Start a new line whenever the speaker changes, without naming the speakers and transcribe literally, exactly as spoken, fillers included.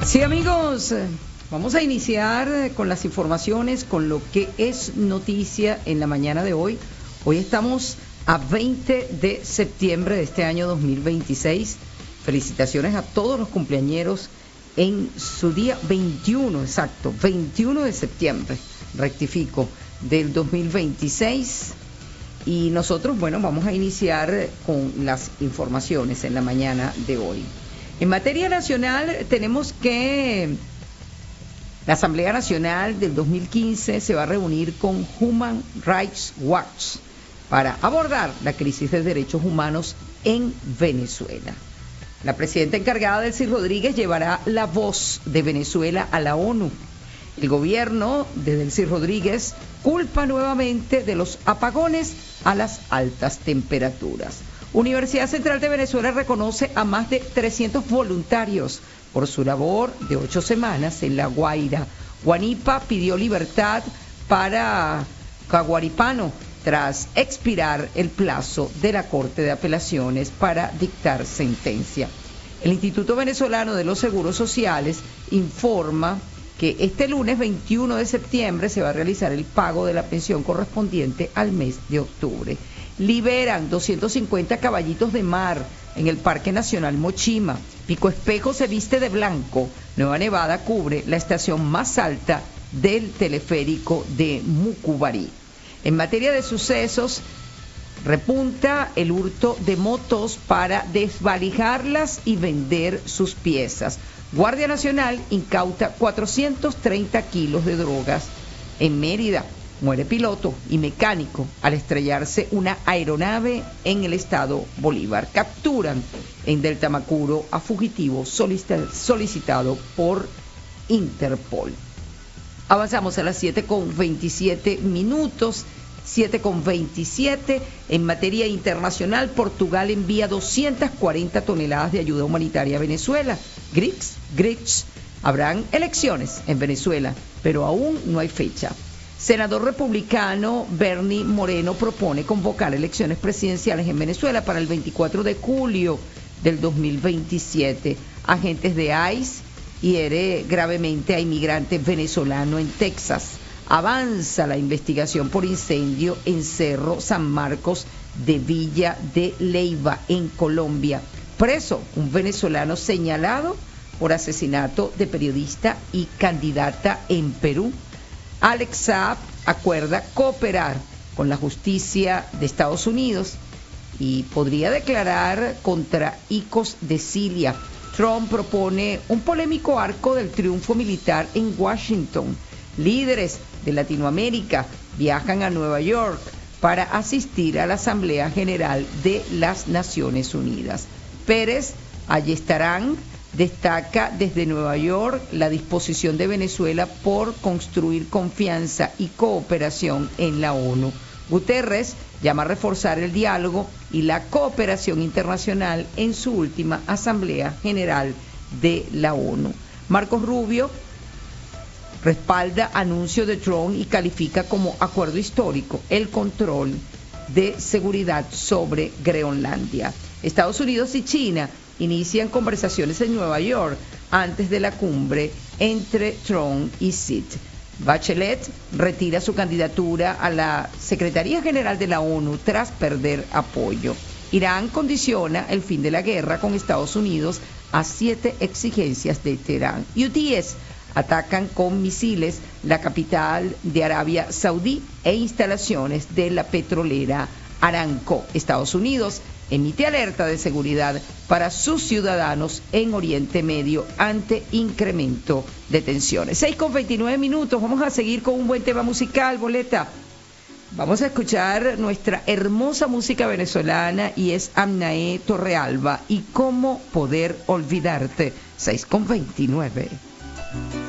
Sí, amigos, vamos a iniciar con las informaciones, con lo que es noticia en la mañana de hoy. Hoy estamos a veinte de septiembre de este año dos mil veintiséis. Felicitaciones a todos los cumpleañeros en su día veintiuno, exacto, veintiuno de septiembre, rectifico, del dos mil veintiséis. Y nosotros, bueno, vamos a iniciar con las informaciones en la mañana de hoy. En materia nacional, tenemos que la Asamblea Nacional del dos mil quince se va a reunir con Human Rights Watch para abordar la crisis de derechos humanos en Venezuela. La presidenta encargada, Delcy Rodríguez, llevará la voz de Venezuela a la ONU. El gobierno de Delcy Rodríguez culpa nuevamente de los apagones a las altas temperaturas. Universidad Central de Venezuela reconoce a más de trescientos voluntarios por su labor de ocho semanas en La Guaira. Guanipa pidió libertad para Caguaripano tras expirar el plazo de la Corte de Apelaciones para dictar sentencia. El Instituto Venezolano de los Seguros Sociales informa que este lunes veintiuno de septiembre se va a realizar el pago de la pensión correspondiente al mes de octubre. Liberan doscientos cincuenta caballitos de mar en el Parque Nacional Mochima. Pico Espejo se viste de blanco. Nueva Nevada cubre la estación más alta del teleférico de Mucubarí. En materia de sucesos, repunta el hurto de motos para desvalijarlas y vender sus piezas. Guardia Nacional incauta cuatrocientos treinta kilos de drogas en Mérida. Muere piloto y mecánico al estrellarse una aeronave en el estado Bolívar. Capturan en Delta Macuro a fugitivo solicitado por Interpol. Avanzamos a las siete con veintisiete minutos. siete con veintisiete. En materia internacional, Portugal envía doscientas cuarenta toneladas de ayuda humanitaria a Venezuela. Grix, Grix. Habrán elecciones en Venezuela, pero aún no hay fecha. Senador republicano Bernie Moreno propone convocar elecciones presidenciales en Venezuela para el veinticuatro de julio del dos mil veintisiete. Agentes de ICE hiere gravemente a inmigrante venezolano en Texas. Avanza la investigación por incendio en Cerro San Marcos de Villa de Leyva, en Colombia. Preso un venezolano señalado por asesinato de periodista y candidata en Perú. Alex Saab acuerda cooperar con la justicia de Estados Unidos y podría declarar contra Icos de Cilia. Trump propone un polémico arco del triunfo militar en Washington. Líderes de Latinoamérica viajan a Nueva York para asistir a la Asamblea General de las Naciones Unidas. Pérez Ayestarán destaca desde Nueva York la disposición de Venezuela por construir confianza y cooperación en la ONU. Guterres llama a reforzar el diálogo y la cooperación internacional en su última Asamblea General de la ONU. Marcos Rubio respalda anuncio de Trump y califica como acuerdo histórico el control de seguridad sobre Groenlandia. Estados Unidos y China inician conversaciones en Nueva York antes de la cumbre entre Trump y Xi. Bachelet retira su candidatura a la Secretaría General de la ONU tras perder apoyo. Irán condiciona el fin de la guerra con Estados Unidos a siete exigencias de Teherán. Hutíes atacan con misiles la capital de Arabia Saudí e instalaciones de la petrolera Aramco. Estados Unidos emite alerta de seguridad para sus ciudadanos en Oriente Medio ante incremento de tensiones. seis con veintinueve minutos, vamos a seguir con un buen tema musical, Boleta. Vamos a escuchar nuestra hermosa música venezolana y es Amnaé Torrealba y Cómo Poder Olvidarte. seis con veintinueve.